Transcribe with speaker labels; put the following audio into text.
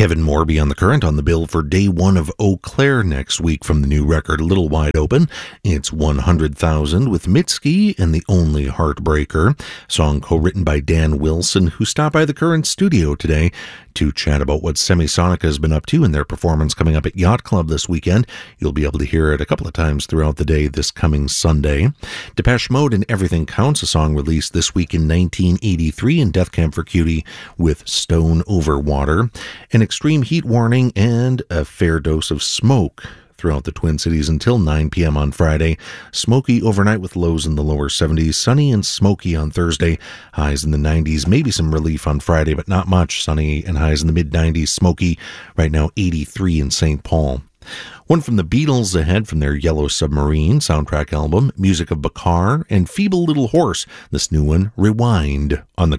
Speaker 1: Kevin Morby on the Current on the bill for day one of Eau Claire next week from the new record A Little Wide Open. It's 100,000 with Mitski and The Only Heartbreaker, song co-written by Dan Wilson, who stopped by the Current studio today to chat about what Semisonica has been up to in their performance coming up at Yacht Club this weekend. You'll be able to hear it a couple of times throughout the day this coming Sunday. Depeche Mode and Everything Counts, a song released this week in 1983 in Death Camp for Cutie with Stone Over Water. An extreme heat warning and a fair dose of smoke throughout the Twin Cities until 9 p.m. on Friday. Smoky overnight with lows in the lower 70s. Sunny and smoky on Thursday. Highs in the 90s. Maybe some relief on Friday, but not much. Sunny and highs in the mid-90s. Smoky right now 83 in St. Paul. One from the Beatles ahead from their Yellow Submarine soundtrack album, Music of Bakar, and Feeble Little Horse, this new one, Rewind, on the